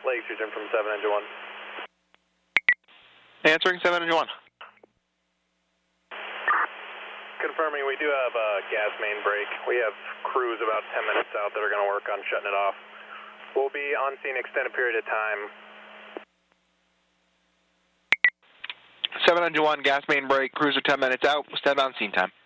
Lake Street from 7 Engine 1. Answering 7 Engine 1. Confirming we do have a gas main break. We have crews about 10 minutes out that are going to work on shutting it off. We'll be on scene extended period of time. 7 Engine 1, gas main break, crews are 10 minutes out. Stand on scene time.